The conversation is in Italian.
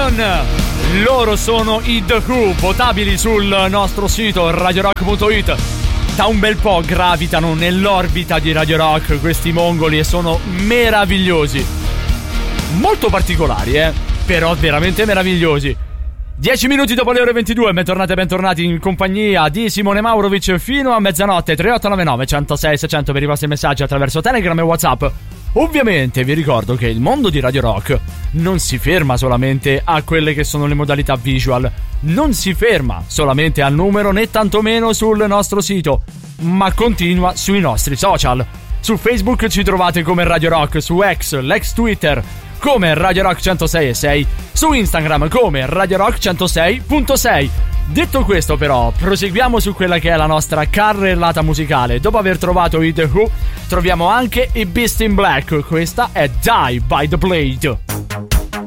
London. Loro sono i The Who, votabili sul nostro sito radiorock.it. Da un bel po' gravitano nell'orbita di Radio Rock questi mongoli e sono meravigliosi. Molto particolari, però veramente meravigliosi. 10 minuti dopo le ore 22, bentornati in compagnia di Simone Maurovic fino a mezzanotte. 3899 106 600 per i vostri messaggi attraverso Telegram e WhatsApp. Ovviamente vi ricordo che il mondo di Radio Rock non si ferma solamente a quelle che sono le modalità visual, non si ferma solamente al numero né tantomeno sul nostro sito, ma continua sui nostri social. Su Facebook ci trovate come Radio Rock, su X, l'ex Twitter, come Radio Rock 106.6, su Instagram come Radio Rock 106.6. Detto questo però, proseguiamo su quella che è la nostra carrellata musicale. Dopo aver trovato i The Who, troviamo anche i Beast in Black. Questa è Die by the Blade.